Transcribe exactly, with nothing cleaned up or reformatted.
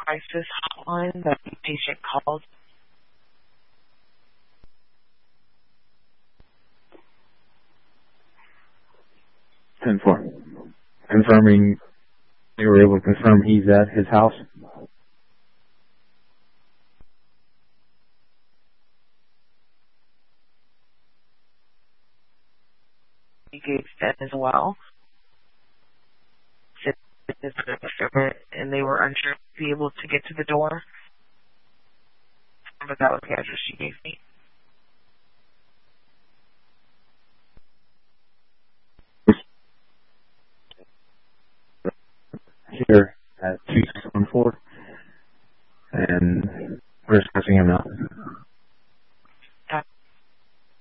crisis hotline that the patient called. ten four. Confirming, you were able to confirm he's at his house? He gave that as well. And they were unsure to be able to get to the door. But that was the address she gave me.